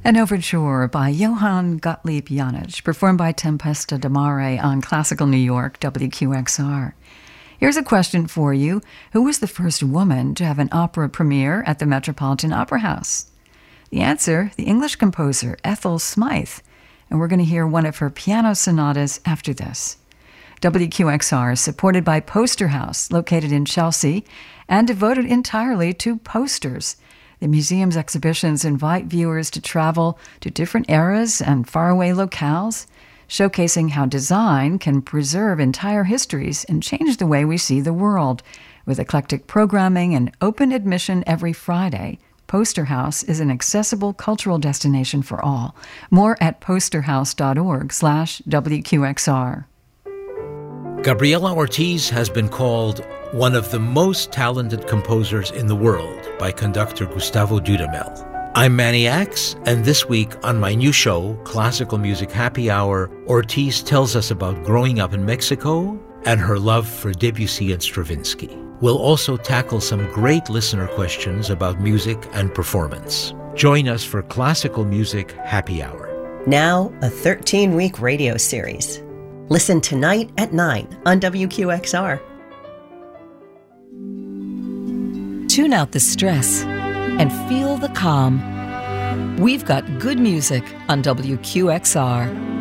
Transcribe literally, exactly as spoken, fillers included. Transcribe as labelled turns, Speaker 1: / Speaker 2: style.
Speaker 1: An overture by Johann Gottlieb Janich, performed by Tempesta di Mare on Classical New York, W Q X R. Here's a question for you. Who was the first woman to have an opera premiere at the Metropolitan Opera House? The answer, the English composer Ethel Smythe. And we're going to hear one of her piano sonatas after this. W Q X R is supported by Poster House, located in Chelsea, and devoted entirely to posters. The museum's exhibitions invite viewers to travel to different eras and faraway locales, showcasing how design can preserve entire histories and change the way we see the world. With eclectic programming and open admission every Friday, Poster House is an accessible cultural destination for all. More at posterhouse.org slash WQXR.
Speaker 2: Gabriela Ortiz has been called one of the most talented composers in the world by conductor Gustavo Dudamel. I'm Manny Axe, and this week on my new show, Classical Music Happy Hour, Ortiz tells us about growing up in Mexico and her love for Debussy and Stravinsky. We'll also tackle some great listener questions about music and performance. Join us for Classical Music Happy Hour.
Speaker 3: Now, a thirteen-week radio series. Listen tonight at nine on W Q X R.
Speaker 4: Tune out the stress and feel the calm. We've got good music on W Q X R.